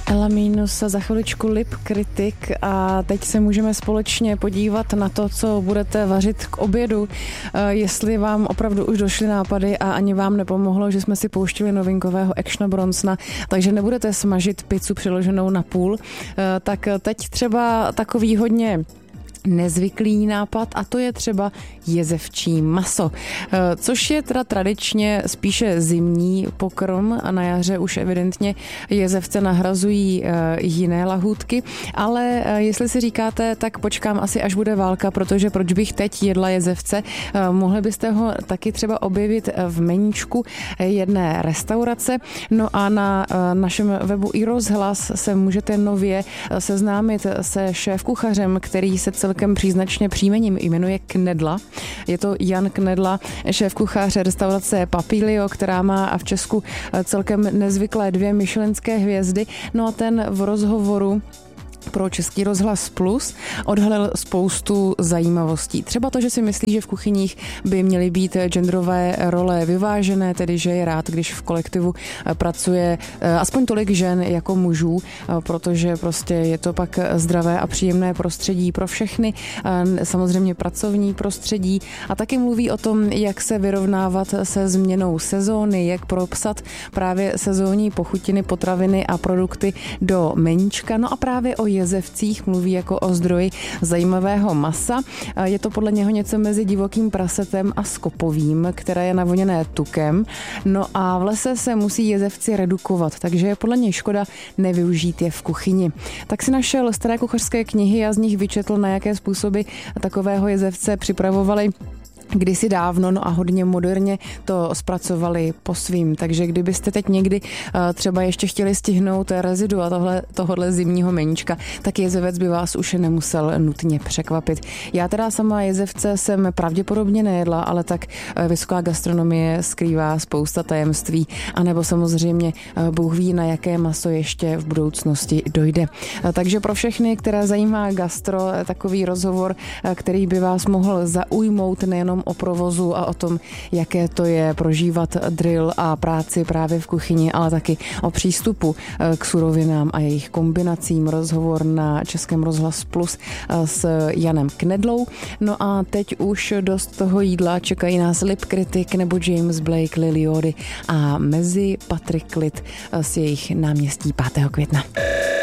Ela Minus za chviličku Lip Critic a teď se můžeme společně podívat na to, co budete vařit k obědu, jestli vám opravdu už došly nápady a ani vám nepomohlo, že jsme si pouštili novinkového Actiona Bronsona, takže nebudete smažit pizzu přiloženou na půl, tak teď třeba takový hodně nezvyklý nápad a to je třeba jezevčí maso, což je teda tradičně spíše zimní pokrm a na jaře už evidentně jezevce nahrazují jiné lahůdky, ale jestli si říkáte, tak počkám asi až bude válka, protože proč bych teď jedla jezevce, mohli byste ho taky třeba objevit v meníčku jedné restaurace, no a na našem webu iRozhlas se můžete nově seznámit se šéfkuchařem, který se celkem příznačně příjmením jmenuje Knedla. Je to Jan Knedla, šéfkuchař restaurace Papilio, která má v Česku celkem nezvyklé 2 michelinské hvězdy. No a ten v rozhovoru pro Český rozhlas Plus odhalil spoustu zajímavostí. Třeba to, že si myslí, že v kuchyních by měly být genderové role vyvážené, tedy že je rád, když v kolektivu pracuje aspoň tolik žen jako mužů, protože prostě je to pak zdravé a příjemné prostředí pro všechny, samozřejmě pracovní prostředí a taky mluví o tom, jak se vyrovnávat se změnou sezóny, jak propsat právě sezónní pochutiny, potraviny a produkty do meníčka. No a právě o jezevcích mluví jako o zdroji zajímavého masa. Je to podle něho něco mezi divokým prasetem a skopovým, které je navoněné tukem. No a v lese se musí jezevci redukovat, takže je podle něj škoda nevyužít je v kuchyni. Tak si našel staré kuchařské knihy a z nich vyčetl, na jaké způsoby takového jezevce připravovali kdysi dávno, no a hodně moderně to zpracovali po svým. Takže kdybyste teď někdy třeba ještě chtěli stihnout rezidua tohohle zimního meníčka, tak jezevec by vás už nemusel nutně překvapit. Já teda sama jezevce jsem pravděpodobně nejedla, ale tak vysoká gastronomie skrývá spousta tajemství, anebo samozřejmě Bůh ví, na jaké maso ještě v budoucnosti dojde. Takže pro všechny, které zajímá gastro, takový rozhovor, který by vás mohl zaujmout nejenom o provozu a o tom, jaké to je prožívat drill a práci právě v kuchyni, ale taky o přístupu k surovinám a jejich kombinacím. Rozhovor na Českém rozhlas Plus s Janem Knedlou. No a teď už dost toho jídla čekají nás Lip Critic nebo James Blake Liliody a mezi Patrick Litt s jejich Náměstí 5. května.